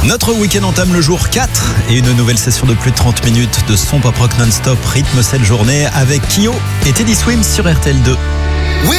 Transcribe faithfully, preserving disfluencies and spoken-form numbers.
Notre week-end entame le jour quatre et une nouvelle session de plus de trente minutes de son pop rock non-stop rythme cette journée avec Kyo et Teddy Swims sur R T L deux.